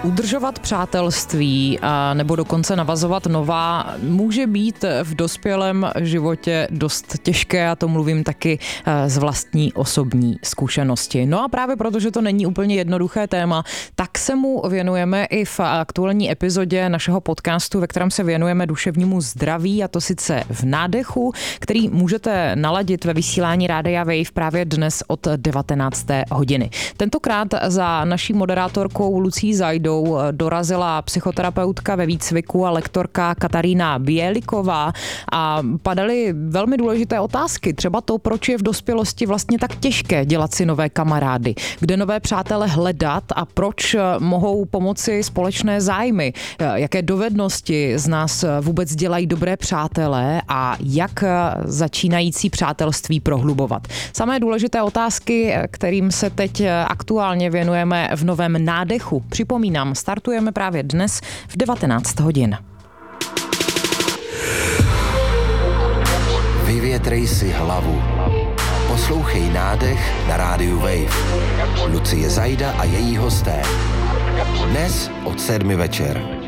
Udržovat přátelství a nebo dokonce navazovat nová může být v dospělém životě dost těžké, a to mluvím taky z vlastní osobní zkušenosti. No a právě protože to není úplně jednoduché téma, tak se mu věnujeme i v aktuální epizodě našeho podcastu, ve kterém se věnujeme duševnímu zdraví, a to sice v nádechu, který můžete naladit ve vysílání Rádia Wave právě dnes od 19. hodiny. Tentokrát za naší moderátorkou Lucí Zajdou dorazila psychoterapeutka ve výcviku a lektorka Katarína Běliková a padaly velmi důležité otázky. Třeba to, proč je v dospělosti vlastně tak těžké dělat si nové kamarády, kde nové přátele hledat a proč mohou pomoci společné zájmy, jaké dovednosti z nás vůbec dělají dobré přátelé a jak začínající přátelství prohlubovat. Samé důležité otázky, kterým se teď aktuálně věnujeme v novém nádechu. Připomínám, startujeme právě dnes v 19 hodin. Vyvětrej si hlavu. Poslouchej Nádech na rádiu Wave. Lucie Zajda a její hosté. Dnes od 7 večer.